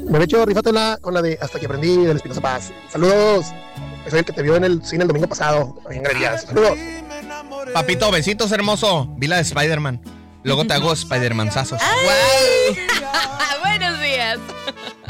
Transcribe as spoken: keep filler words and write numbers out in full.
Me he hecho rifátela con la de Hasta que aprendí del Espinosa Paz. Saludos. Soy el que te vio en el cine el domingo pasado. En Galerías. Saludos. Papito, besitos, hermoso. Vi la de Spider-Man. Luego te hago Spider-Man-sazos. Wow. Buenos días.